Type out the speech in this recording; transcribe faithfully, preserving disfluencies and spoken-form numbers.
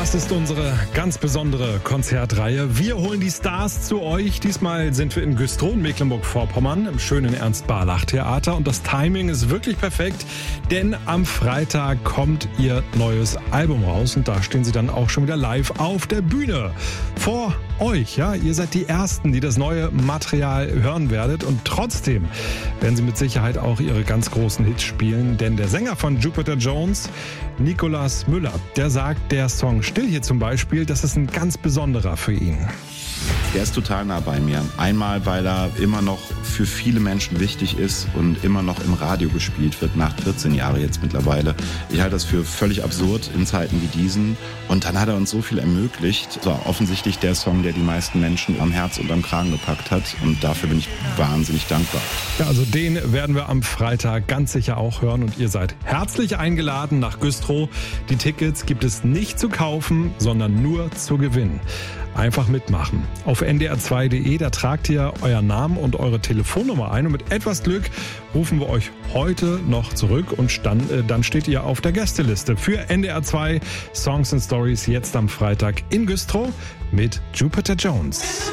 Das ist unsere ganz besondere Konzertreihe. Wir holen die Stars zu euch. Diesmal sind wir in Güstrow in Mecklenburg-Vorpommern im schönen Ernst-Barlach-Theater. Und das Timing ist wirklich perfekt, denn am Freitag kommt ihr neues Album raus. Und da stehen sie dann auch schon wieder live auf der Bühne vor euch. Ja, ihr seid die Ersten, die das neue Material hören werdet. Und trotzdem werden sie mit Sicherheit auch ihre ganz großen Hits spielen. Denn der Sänger von Jupiter Jones, Nicolas Müller, der sagt, der Song Still hier zum Beispiel, das ist ein ganz besonderer für ihn. Er ist total nah bei mir. Einmal, weil er immer noch für viele Menschen wichtig ist und immer noch im Radio gespielt wird, nach vierzehn Jahren jetzt mittlerweile. Ich halte das für völlig absurd in Zeiten wie diesen. Und dann hat er uns so viel ermöglicht. Das war offensichtlich der Song, der die meisten Menschen am Herz und am Kragen gepackt hat. Und dafür bin ich wahnsinnig dankbar. Ja, also den werden wir am Freitag ganz sicher auch hören. Und ihr seid herzlich eingeladen nach Güstrow. Die Tickets gibt es nicht zu kaufen, sondern nur zu gewinnen. Einfach mitmachen. Auf n d r zwei punkt d e, da tragt ihr euren Namen und eure Telefonnummer ein und mit etwas Glück rufen wir euch heute noch zurück und dann, äh, dann steht ihr auf der Gästeliste für N D R zwei Songs and Stories jetzt am Freitag in Güstrow mit Jupiter Jones.